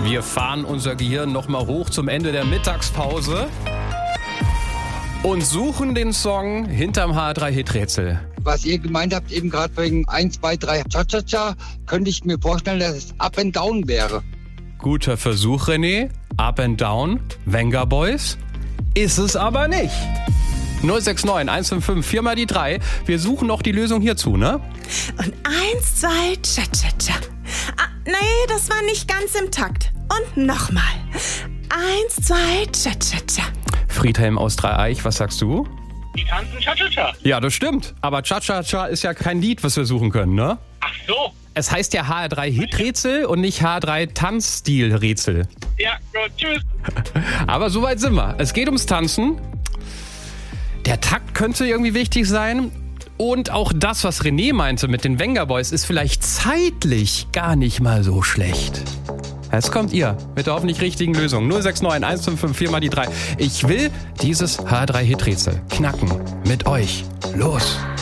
Wir fahren unser Gehirn nochmal hoch zum Ende der Mittagspause und suchen den Song hinterm HR3-Hit-Rätsel. Was ihr gemeint habt, eben gerade wegen 1, 2, 3 Cha-Cha-Cha, könnte ich mir vorstellen, dass es Up and Down wäre. Guter Versuch, René. Up and Down, Venga Boys. Ist es aber nicht. 069 155 4 mal die 3. Wir suchen noch die Lösung hierzu, ne? Und 1, 2, Cha-Cha-Cha. Nee, das war nicht ganz im Takt. Und nochmal. 1, 2, Cha-Cha-Cha. Friedhelm aus Dreieich, was sagst du? Die tanzen Cha-Cha-Cha. Ja, das stimmt. Aber Cha-Cha-Cha ist ja kein Lied, was wir suchen können, ne? Ach so. Es heißt ja HR3-Hit-Rätsel und nicht HR3-Tanzstil-Rätsel. Ja, gut, tschüss. Aber soweit sind wir. Es geht ums Tanzen. Der Takt könnte irgendwie wichtig sein. Und auch das, was René meinte mit den Venga Boys, ist vielleicht zeitlich gar nicht mal so schlecht. Jetzt kommt ihr mit der hoffentlich richtigen Lösung. 069 155 4 mal die 3. Ich will dieses HR3-Hit-Rätsel knacken mit euch. Los!